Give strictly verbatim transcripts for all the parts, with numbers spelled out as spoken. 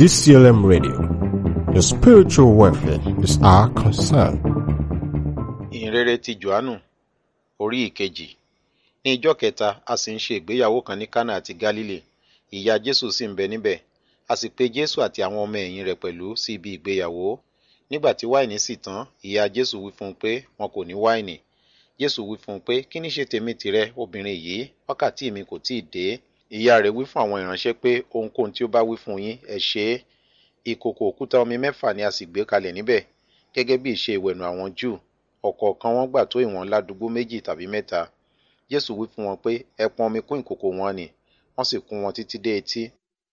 D C L M Radio. Your spiritual welfare is our concern. Ìhìnrere ti Jòhánù orí ìkejì. Ní ijọ́ kẹta a sì ń ṣe ìgbéyàwó kan ní Kánà àti Gálílì. Ìyá Jésù sì ń bẹ níbẹ̀. A sì pe Jésù àti àwọn ọmọ ẹ̀yìn rẹ̀ pẹ̀lú sí ibi ìgbéyàwó. Nígbà tí wáìnì sì tán, ìyá Jésù wí fún un pé wọn kò ní wáìnì. Jésù wí fún un pé kí ní ṣe tèmi tìrẹ, obìnrin yìí, wákàtí mi kò tíì dé. Ìyá rẹ̀ wí fún àwọn ìránṣẹ́ pé ohunkóhun tí ó bá wí fún yín, ẹ ṣe é. Ìkòkò òkúta omi mẹ́fà ni a sì gbé kalẹ̀ níbẹ̀, gẹ́gẹ́ bí ìṣe ìwẹ̀nù àwọn Júù. Ọ̀kọ̀ọ̀kan wọn gbà tó ìwọ̀n ládùúgbò méjì tàbí mẹ́ta. Jésù wí fún wọn pé ẹ pọn omi kún ìkòkò wọn nì, wọ́n sì kún wọn títí dé etí.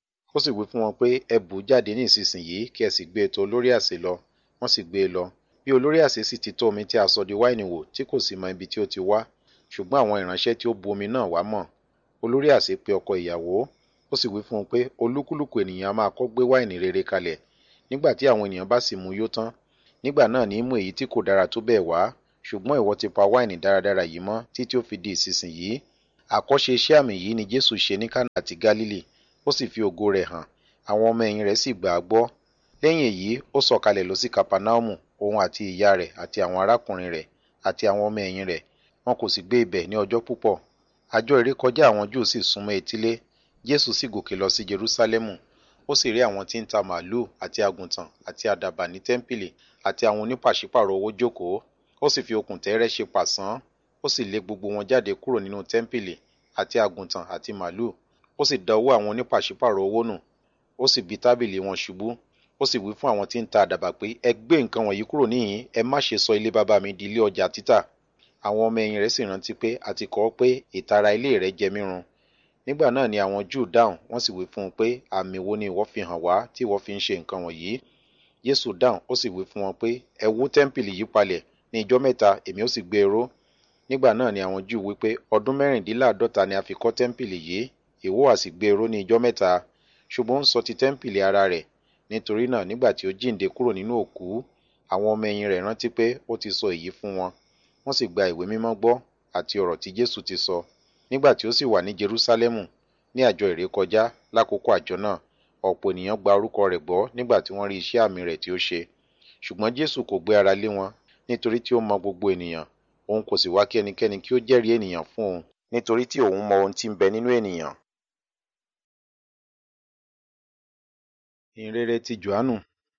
Ó sì wí fún wọn pé ẹ bù ú jáde ní ìsinsìnyí kí ẹ sì gbé e tọ̀ olórí àsè lọ. Wọ́n sì gbé e lọ. Bí olórí àsè sì ti tọ́ omi tí a sọ di wáìnì wò tí kò sì mọ ibi tí ó ti wá, ṣùgbọ́n àwọn ìránṣẹ́ tí ó bu omi náà wá mọ̀. Olórí àsè pe ọkọ ìyàwó, ó sì wí fún un pé olúkúlùkù ènìyàn a máa kọ́ gbé wáìnì rere kalẹ̀. Nígbà tí àwọn ènìyàn bá sì mu yó tán, nígbà náà ní mú èyí tí kò dára tó bẹ́ẹ̀ wá, ṣùgbọ́n ìwọ ti pa wáìnì dáradára yìí mọ́ títí ó fi di ìsinsìnyí. Àkọ́ṣe iṣẹ́ àmì yìí ni Jésù ṣe ní Kánà àti Gálílì, ó sì fi ògo rẹ̀ hàn, àwọn ọmọ ẹ̀yìn rẹ̀ sì gbà á gbọ́. Lẹ́yìn èyí, ó sọ̀kalẹ̀ lọ sí Kapernaumu, òun àti ìyá rẹ̀ àti àwọn arákùnrin rẹ̀ àti àwọn ọmọ ẹ̀yìn rẹ̀, wọn kò sì gbé ibẹ̀ ní ọjọ́ púpọ̀. Àjọ ìrékọjá àwọn Júù sì súnmọ́ etílé. Jésù sì gòkè lọ sí Jerúsálẹ́mù. Ó sì rí àwọn tí ń ta màlúù àti àgùntàn àti àdàbà ní tẹ́ḿpìlì àti àwọn onípàṣípàrọ̀ owó jókòó. Ó sì fi okùn tẹ́ẹ́rẹ́ ṣe pàṣán. Ó sì lé gbogbo wọn jáde kúrò nínú tẹ́ḿpìlì àti àgùntàn àti màlúù. Ó sì da owó àwọn onípàṣípàrọ̀ owó nù. Ó sì bí tábìlì wọn ṣubú. Ó sì wí fún àwọn tí ń ta àdàbà pé ẹ gbé nǹkan wọ̀nyí kúrò níhìn-ín, ẹ má ṣe sọ ilé bàbá mi di ilé ọjà títà. Àwọn ọmọ ẹ̀yìn rẹ̀ sì rántí pé a ti kọ ọ́ pé ìtara ilé rẹ̀ jẹ mí run. Nígbà náà ni àwọn Júù dáhùn, wọ́n sì wí fún un pé àmì wo ni ìwọ fi hàn wá tí ìwọ fi ń ṣe nǹkan wọ̀nyí? Jésù dáhùn, ó sì wí fún wọn pé ẹ wó tẹ́ḿpìlì yìí palẹ̀, ní ijọ́ mẹ́ta èmi ó sì gbé e ró. Nígbà náà ni àwọn Júù wí pé ọdún mẹ́rìndínláàádọ́ta ni a fi kọ́ tẹ́ḿpìlì yìí, ìwọ á sì gbé e ró ní ijọ́ mẹ́ta. Ṣùgbọ́n ó ń sọ ti tẹ́ḿpìlì ara rẹ̀. Nítorí náà nígbà tí ó jíǹde kúrò nínú òkú, àwọn ọmọ ẹ̀yìn rẹ̀ rántí pé ó ti sọ èyí fún wọn. Wọ́n sì gba ìwé mímọ́ gbọ́ àti ọ̀rọ̀ tí Jésù ti sọ. Nígbà tí ó sì wà ní Jerúsálẹ́mù ní àjọ ìrékọjá lákòókò àjọ náà, ọ̀pọ̀ ènìyàn gba orúkọ rẹ̀ gbọ́ nígbà tí wọ́n rí iṣẹ́ àmì rẹ̀ tí ó ṣe. Ṣùgbọ́n Jésù kò gbé ara lé wọn, nítorí tí ó mọ gbogbo ènìyàn. Òun kò sì wá kí ẹnikẹ́ni kí ó jẹ́rìí ènìyàn fún òun, nítorí tí òun mọ ohun tí ń bẹ nínú ènìyàn. Ìhìnrere ti Jòhánù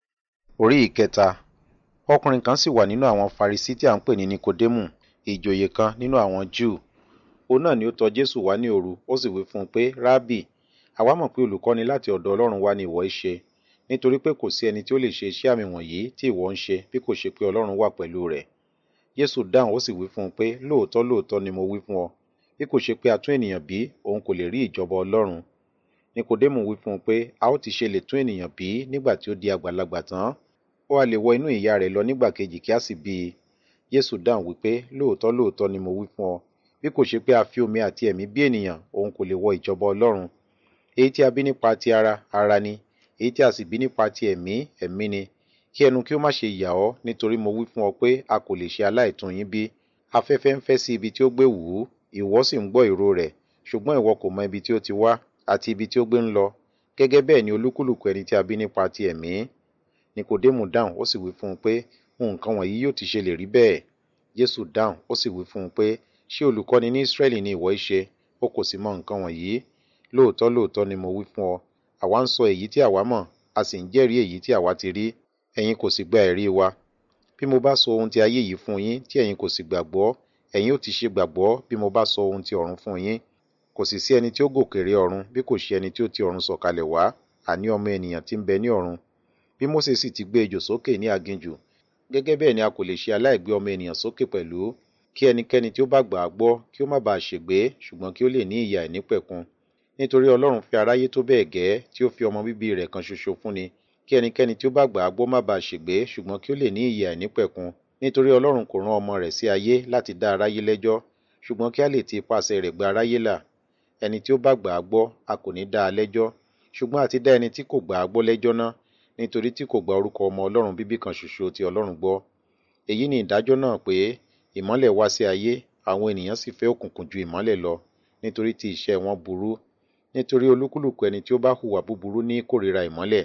orí ìkẹta. Ọkùnrin kan sì wà nínú àwọn Farisí tí à ń pè ní Nikodémù, ìjòyè kan nínú àwọn Júù. Òun náà ni ó tọ̀ Jésù wá ní òru, ó sì wí fún un pé rábì, àwa mọ̀ pé olùkọ́ni láti ọ̀dọ̀ Ọlọ́run wá ni ìwọ í ṣe, nítorí pé kò sí ẹni tí ó lè ṣe iṣẹ́ àmì wọ̀nyí tí ìwọ ń ṣe bí kò ṣe pé Ọlọ́run wà pẹ̀lú rẹ̀. Jésù dáhùn, ó sì wí fún un pé lóòótọ́ lóòótọ́ ni mo wí fún ọ, bí kò ṣe pé a tún ènìyàn bí, òun kò lè rí ìjọba Ọlọ́run. Nikodémù wí fún un pé a ó ti ṣe lè tún ènìyàn bí nígbà tí ó di àgbàlagbà tán? Ó wá lè wọ inú ìyá rẹ̀ lọ nígbà kejì kí a sì bí i. Jésù dáhùn wípé lóòótọ́ lóòótọ́ ni mo wí fún ọ, bí kò ṣe pé a fi omi àti ẹ̀mí bí ènìyàn, òun kò lè wọ ìjọba Ọlọ́run. Èyí tí a bí nípa ti ara, ara ni, èyí tí a sì bí nípa ti ẹ̀mí, ẹ̀mí ni. Kí ẹnu kí ó má ṣe yà ọ́, nítorí mo wí fún ọ pé a kò lè ṣe aláìtún yín bí. Afẹ́fẹ́ ń fẹ́ sí ibi tí ó gbé wù ú, ìwọ sì ń gbọ́ ìró rẹ̀, ṣùgbọ́n ìwọ kò mọ ibi tí ó ti wá àti ibi tí ó gbé ń lọ. Gẹ́gẹ́ bẹ́ẹ̀ ni olúkúlùkù ẹni tí a bí nípa ti ẹ̀mí. Nikodémù dáhùn, ó sì wí fún un pé nǹkan wọ̀nyí yóò ti ṣe lè rí bẹ́ẹ̀? Jésù dáhùn, ó sì wí fún un pé ṣé olùkọ́ni ní Ísírẹ́lì ni ìwọ í ṣe, ó kò sì mọ nǹkan wọ̀nyí? Lóòótọ́ lóòótọ́ ni mo wí fún ọ, àwa ń sọ èyí tí àwa mọ̀, a sì ń jẹ́rìí èyí tí àwa ti rí, ẹ̀yin kò sì gba ẹ̀rí wa. Bí mo bá sọ ohun ti ayé yìí fún yín tí ẹ̀yin kò sì gbàgbọ́, ẹ̀yin ó ti ṣe gbàgbọ́ bí mo bá sọ ohun ti ọ̀run fún yín. Kò sì sí ẹni tí ó gòkè re ọ̀run bí kò ṣe ẹni tí ó ti ọ̀run sọ̀kalẹ̀ wá, àní ọmọ ènìyàn tí ń bẹ ní ọ̀run. Bí Mósè sì ti gbé ejò sókè ní aginjù, gẹ́gẹ́ bẹ́ẹ̀ ni a kò lè ṣe aláìgbé ọmọ ènìyàn sókè pẹ̀lú, kí ẹnikẹ́ni tí ó bá gbà á gbọ́ kí ó má baà ṣègbé, ṣùgbọ́n kí ó lè ní ìyè àìnípẹ̀kun. Nítorí Ọlọ́run fẹ́ aráyé tó bẹ́ẹ̀ gẹ́ tí ó fi ọmọ bíbí rẹ̀ kan ṣoṣo fúnni, kí ẹnikẹ́ni tí ó bá gbà á gbọ́ má baà ṣègbé, ṣùgbọ́n kí ó lè ní ìyè àìnípẹ̀kun. Nítorí Ọlọ́run kò rán ọmọ rẹ̀ sí ayé láti dá aráyé lẹ́jọ́, ṣùgbọ́n kí a lè ti ipasẹ̀ rẹ̀ gba aráyé là. Ẹni tí ó bá gbà á gbọ́, a kò ní dá a lẹ́jọ́, ṣùgbọ́n a ti dá ẹni tí kò gbà á gbọ́ lẹ́jọ́ náà, nítorí tí kò gba orúkọ ọmọ Ọlọ́run bíbí kan ṣoṣo tí Ọlọ́run gbọ́. Èyí ni ìdájọ́ náà pé ìmọ́lẹ̀ wá sí ayé, àwọn ènìyàn sì fẹ́ òkùnkùn ju ìmọ́lẹ̀ lọ, nítorí tí iṣẹ́ wọn burú. Nítorí olúkúlùkù ẹni tí ó bá hùwà búburú ní kórìíra ìmọ́lẹ̀,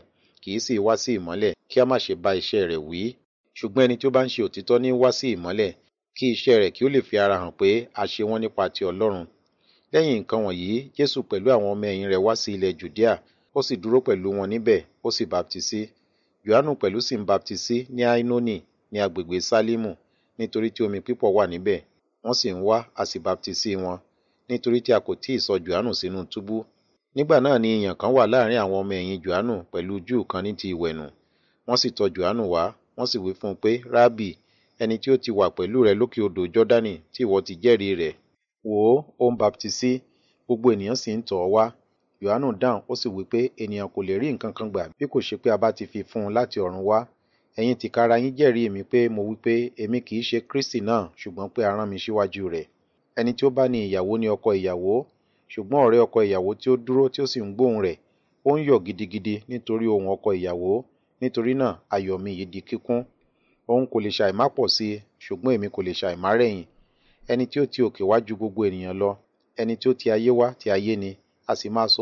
kì í sì wá sí ìmọ́lẹ̀ kí a má ṣe bá iṣẹ́ rẹ̀ wí. Ṣùgbọ́n ẹni tí ó bá ń ṣe òtítọ́ ní wá sí ìmọ́lẹ̀, kí iṣẹ́ rẹ̀ kí ó lè fi ara hàn pé a ṣe wọ́n nípa ti Ọlọ́run. Lẹ́yìn nǹkan wọ̀nyí, Jésù pẹ̀lú àwọn ọmọ ẹ̀yìn rẹ̀ wá sí ilẹ̀ Jùdíà, ó sì dúró pẹ̀lú wọn níbẹ̀, ó sì baptisí. Jòhánù pẹ̀lú sì ń baptisí ní Ainoni ní agbègbè Sálímù, nítorí tí omi pípọ̀ wà níbẹ̀. Wọ́n sì ń wá, a sì baptisí wọn, nítorí tí a kò tíì sọ Jòhánù sínú túbú. Nígbà náà ni ìyàn kan wà láàrin àwọn ọmọ ẹ̀yìn Jòhánù pẹ̀lú Júù kan ní ti ìwẹ̀nù. Wọ́n sì tọ Jòhánù wá, wọ́n sì wí fún un pé, Rábì, ẹni tí ó ti wà pẹ̀lú rẹ lókè odò Jọ́dánì tí ìwọ ti jẹ́rìí rẹ̀. Wò ó, ó ń baptisí, gbogbo ènìyàn sì ń tọ̀ ọ́ wá. Jòhánù dáhùn, ó sì wí pé ènìyàn kò lè rí nǹkan kan gbà bí kò ṣe pé a bá ti fi fún un láti ọ̀run wá. Ẹ̀yin tìkára yín jẹ́rìí mi pé mo wí pé èmi kì í ṣe Kristi náà, ṣùgbọ́n pé a rán mi síwájú rẹ̀. Ẹni tí ó bá ní ìyàwó ní ọkọ ìyàwó, ṣùgbọ́n ọ̀rẹ́ ọkọ ìyàwó tí ó dúró tí ó sì ń gbóhùn rẹ̀, ó ń yọ̀ gidigidi nítorí ohùn ọkọ ìyàwó. Nítorí náà ayọ̀ mi yìí di kíkún. Òun kò lè ṣàìmá pọ̀ sí i, ṣùgbọ́n èmi kò lè ṣàìmá rẹ̀yìn. Ẹni tí ó ti òkè wá ju gbogbo ènìyàn lọ, ẹni tí ó ti ayé wá ti ayé ni, a sì máa sọ